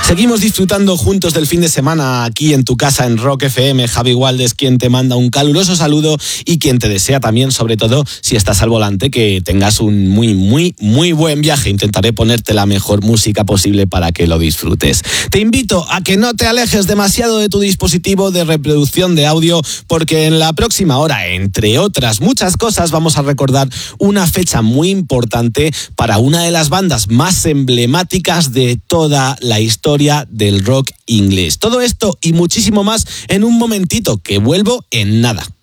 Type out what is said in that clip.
Seguimos disfrutando juntos del fin de semana aquí en tu casa en Rock FM. Javi Gualdes, quien te manda un caluroso saludo y quien te desea también, sobre todo si estás al volante, que tengas un muy buen viaje. Intentaré ponerte la mejor música posible para que lo disfrutes. Te invito a que no te alejes demasiado de tu dispositivo de reproducción de audio, porque en la próxima hora, entre otras muchas cosas, vamos a recordar una fecha muy importante para una de las bandas más emblemáticas de toda la historia del rock inglés. Todo esto y muchísimo más en un momentito, que vuelvo en nada.